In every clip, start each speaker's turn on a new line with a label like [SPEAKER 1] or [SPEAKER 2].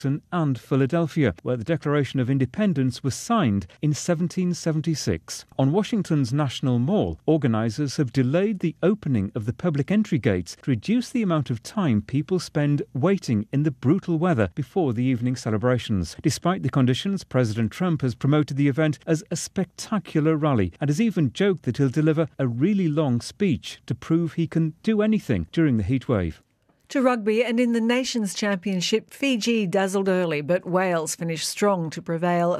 [SPEAKER 1] and Philadelphia, where the Declaration of Independence was signed in 1776. On Washington's National Mall, organisers have delayed the opening of the public entry gates to reduce the amount of time people spend waiting in the brutal weather before the evening celebrations. Despite the conditions, President Trump has promoted the event as a spectacular rally and has even joked that he'll deliver a really long speech to prove he can do anything during the heatwave.
[SPEAKER 2] To rugby, and in the Nations Championship, Fiji dazzled early, but Wales finished strong to prevail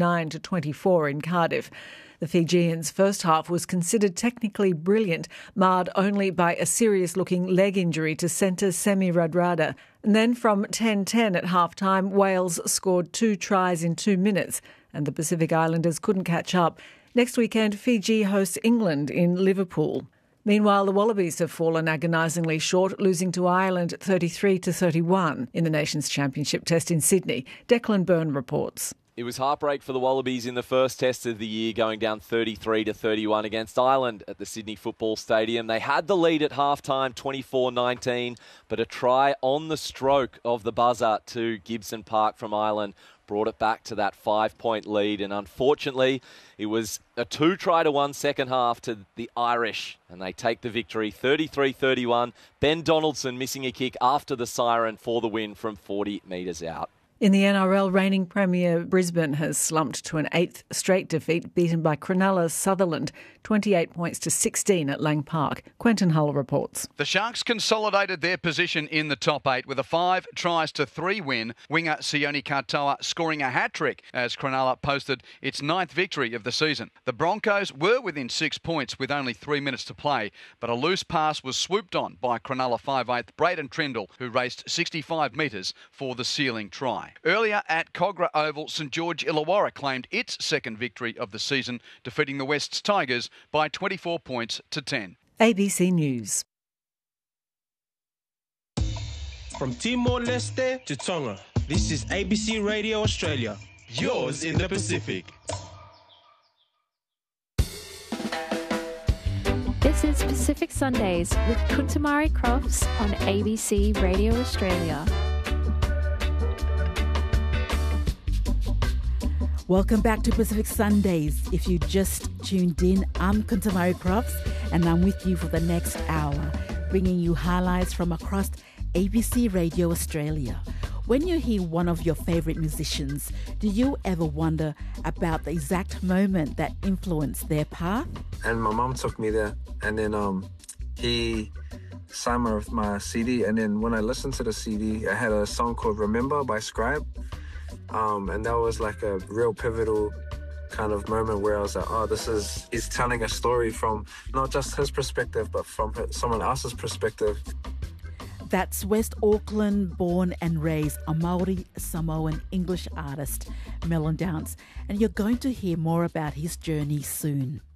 [SPEAKER 2] 39-24 in Cardiff. The Fijians' first half was considered technically brilliant, marred only by a serious-looking leg injury to centre Semi Radradra. And then from 10-10 at half-time, Wales scored 2 tries in 2 minutes, and the Pacific Islanders couldn't catch up. Next weekend, Fiji hosts England in Liverpool. Meanwhile, the Wallabies have fallen agonisingly short, losing to Ireland 33-31 in the Nations Championship test in Sydney. Declan Byrne reports.
[SPEAKER 3] It was heartbreak for the Wallabies in the first test of the year, going down 33-31 against Ireland at the Sydney Football Stadium. They had the lead at halftime, 24-19, but a try on the stroke of the buzzer to Gibson Park from Ireland brought it back to that 5-point lead. And unfortunately, it was a 2-try-to-1 second half to the Irish, and they take the victory 33-31. Ben Donaldson missing a kick after the siren for the win from 40 metres out.
[SPEAKER 2] In the NRL, reigning Premier Brisbane has slumped to an 8th straight defeat, beaten by Cronulla Sutherland, 28 points to 16 at Lang Park. Quentin Hull reports.
[SPEAKER 4] The Sharks consolidated their position in the top 8 with a 5-3 win. Winger Sione Katoa scoring a hat-trick as Cronulla posted its 9th victory of the season. The Broncos were within 6 points with only 3 minutes to play, but a loose pass was swooped on by Cronulla 5'8" Braden Trindle, who raced 65 metres for the sealing try. Earlier at Kogarah Oval, St George Illawarra claimed its second victory of the season, defeating the West's Tigers by 24 points to 10.
[SPEAKER 2] ABC News.
[SPEAKER 5] From Timor-Leste to Tonga, this is ABC Radio Australia, yours in the Pacific.
[SPEAKER 6] This is Pacific Sundays with Kuntamari Crofts on ABC Radio Australia.
[SPEAKER 7] Welcome back to Pacific Sundays. If you just tuned in, I'm Kuntamari Crofts, and I'm with you for the next hour, bringing you highlights from across ABC Radio Australia. When you hear one of your favourite musicians, do you ever wonder about the exact moment that influenced their path?
[SPEAKER 8] And my mum took me there, and then he signed my CD, and then when I listened to the CD, I had a song called Remember by Scribe. And that was like a real pivotal kind of moment where I was like, oh, he's telling a story from not just his perspective, but from someone else's perspective.
[SPEAKER 7] That's West Auckland born and raised a Maori Samoan English artist, Melon Downs, and you're going to hear more about his journey soon.